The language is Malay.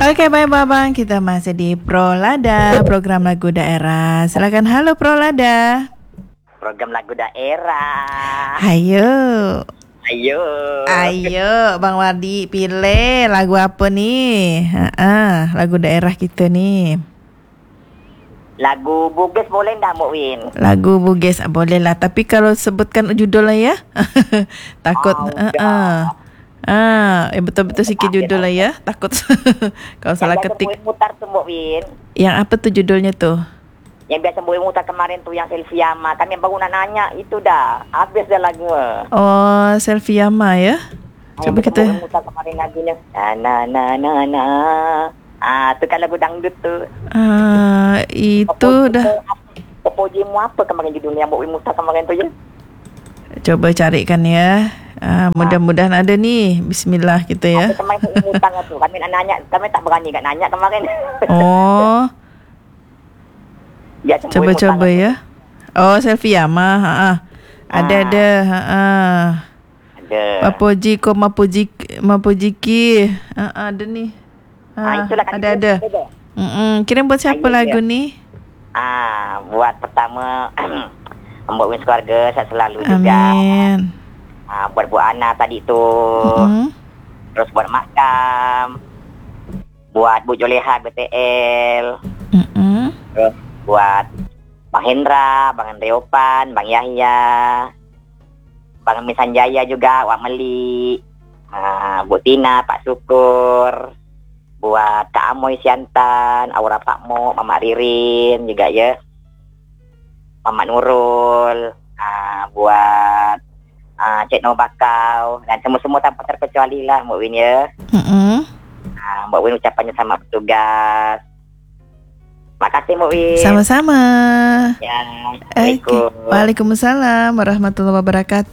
Okey, baik Babang. Kita masih di Prolada, program lagu daerah. Silakan, halo Prolada. Program lagu daerah. Hayo. Ayo. Bang Wardi pilih lagu apa ni? Lagu daerah kita ni. Lagu Bugis boleh tak, Mbak Win? Lagu Bugis boleh lah. Tapi kalau sebutkan judul lah ya. Takut. Betul-betul sikit judul lah ya. Takut kalau salah ketik. Yang biasa mutar tu, Mbak Win. Yang apa tu judulnya tu? Yang biasa Mbak Win mutar kemarin tu, yang Selfie Yama. Kami baru nak nanya itu dah. Habis dah lagu. Oh, Selfie Yama ya. Coba kita. Mbak Win mutar kemarin lagunya. Na. Tu kan lagu dangdut tu. Itu dah. Popojimu apa kemarin judulnya yang Mbak Win mutar kemarin tu je? Coba carikan ya. Mudah-mudahan ada ni. Bismillah kita ya. Kemarin tu mutang tu. Kami nak nanya, kami tak berani kat nanya kemarin. Oh. Coba ya. Oh, Selfie Yama. Ada. Ada. Mapojiki. Ada ni. Itulah ada. Kirim buat siapa lagu ni? Buat pertama Mbak Win keluarga saya selalu juga. Amin. Buat Bu Ana tadi tu. Terus buat Makam. Buat Bu Joleha BTL. Terus buat Bang Hendra, Bang Andreopan, Bang Yahya, Bang Misanjaya juga, Wak Meli, Bu Tina, Pak Syukur, buat Kak Amoy Siantan, Aura Pak Mo, Mama Ririn juga ya, Mama Nurul, buat Cik No Bakau, dan semua-semua tanpa terkecuali lah Mbak Win ya. Mbak Win ucapannya sama petugas. Makasih Mbak Win. Sama-sama. Ya, Assalamualaikum. Waalaikumsalam warahmatullahi wabarakatuh.